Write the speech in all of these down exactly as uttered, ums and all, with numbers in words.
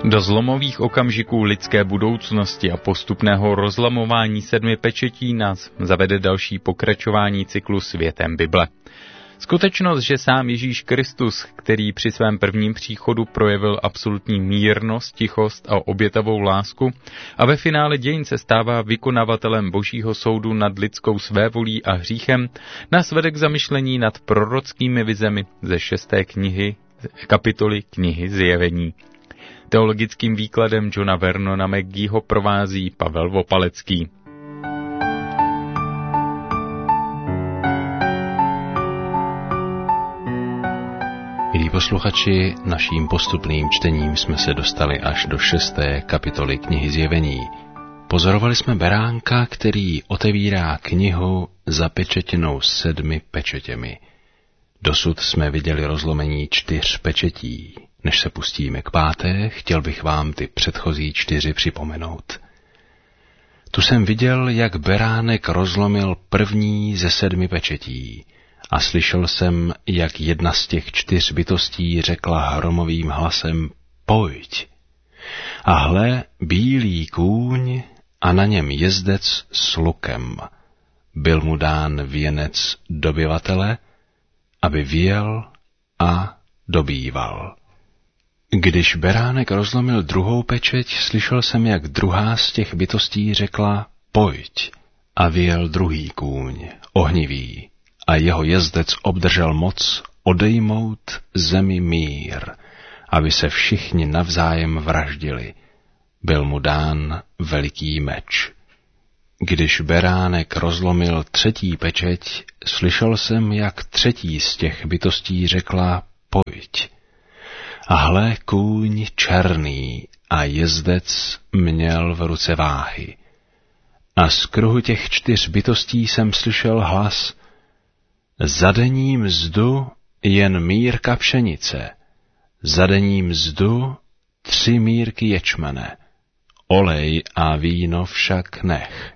Do zlomových okamžiků lidské budoucnosti a postupného rozlamování sedmi pečetí nás zavede další pokračování cyklu Světem Bible. Skutečnost, že sám Ježíš Kristus, který při svém prvním příchodu projevil absolutní mírnost, tichost a obětavou lásku a ve finále dějin se stává vykonavatelem Božího soudu nad lidskou svévolí a hříchem, nás vede k zamyšlení nad prorockými vizemi ze šesté knihy, kapitoly knihy Zjevení. Teologickým výkladem Johna Vernona McGeeho provází Pavel Vopalecký. Milí posluchači, naším postupným čtením jsme se dostali až do šesté kapitoly knihy Zjevení. Pozorovali jsme beránka, který otevírá knihu zapečetěnou sedmi pečetěmi. Dosud jsme viděli rozlomení čtyř pečetí. Než se pustíme k páté, chtěl bych vám ty předchozí čtyři připomenout. Tu jsem viděl, jak beránek rozlomil první ze sedmi pečetí a slyšel jsem, jak jedna z těch čtyř bytostí řekla hromovým hlasem: Pojď! A hle, bílý kůň a na něm jezdec s lukem. Byl mu dán věnec dobyvatele, aby vyjel a dobýval. Když beránek rozlomil druhou pečeť, slyšel jsem, jak druhá z těch bytostí řekla: Pojď! A vyjel druhý kůň, ohnivý, a jeho jezdec obdržel moc odejmout zemi mír, aby se všichni navzájem vraždili. Byl mu dán veliký meč. Když beránek rozlomil třetí pečeť, slyšel jsem, jak třetí z těch bytostí řekla: Pojď! A hle, kůň černý a jezdec měl v ruce váhy. A z kruhu těch čtyř bytostí jsem slyšel hlas: Za denní mzdu jen mírka pšenice, za denní mzdu tři mírky ječmene, olej a víno však nech.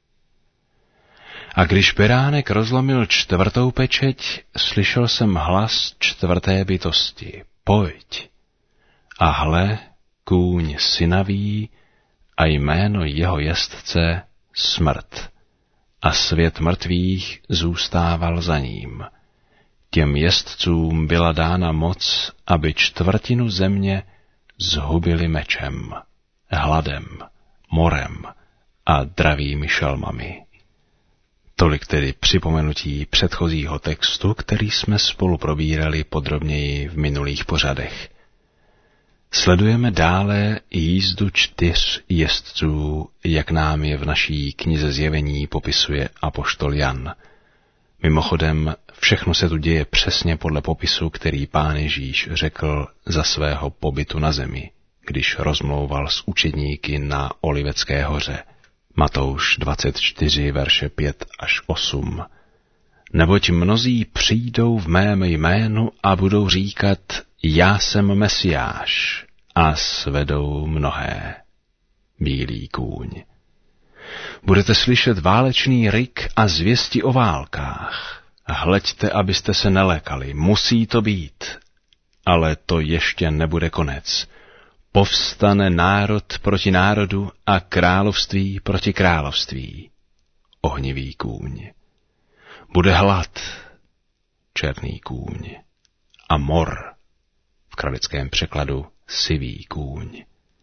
A když beránek rozlomil čtvrtou pečeť, slyšel jsem hlas čtvrté bytosti: Pojď! A hle, kůň synavý a jméno jeho jezdce Smrt. A svět mrtvých zůstával za ním. Těm jezdcům byla dána moc, aby čtvrtinu země zhubili mečem, hladem, morem a dravými šelmami. Tolik tedy připomenutí předchozího textu, který jsme spolu probírali podrobněji v minulých pořadech. Sledujeme dále jízdu čtyř jezdců, jak nám je v naší knize Zjevení popisuje apoštol Jan. Mimochodem, všechno se tu děje přesně podle popisu, který Pán Ježíš řekl za svého pobytu na zemi, když rozmlouval s učedníky na Olivecké hoře. Matouš dvacet čtyři, verše pět až osm. Neboť mnozí přijdou v mém jménu a budou říkat: Já jsem Mesiáš, a svedou mnohé. Bílý kůň. Budete slyšet válečný ryk a zvěsti o válkách. Hleďte, abyste se nelekali, musí to být. Ale to ještě nebude konec. Povstane národ proti národu a království proti království. Ohnivý kůň. Bude hlad, černý kůň, a mor, v kravickém překladu sivý kůň.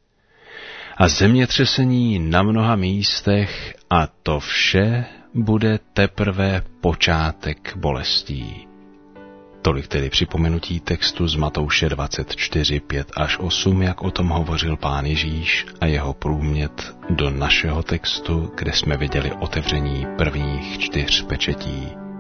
A zemětřesení na mnoha místech, a to vše bude teprve počátek bolestí. Tolik tedy připomenutí textu z Matouše dvacet čtyři, pět až osm, jak o tom hovořil Pán Ježíš, a jeho průmět do našeho textu, kde jsme viděli otevření prvních čtyř pečetí.